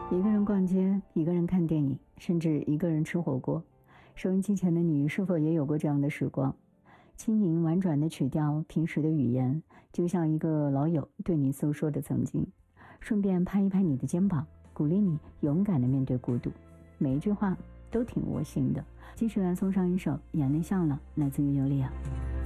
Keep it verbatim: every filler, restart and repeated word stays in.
一个人逛街，一个人看电影，甚至一个人吃火锅。收音机前的你是否也有过这样的时光？轻盈婉转的曲调，平时的语言，就像一个老友对你诉说的曾经，顺便拍一拍你的肩膀，鼓励你勇敢地面对孤独。每一句话都挺窝心的。继续来送上一首眼泪笑了，来自于尤利亚。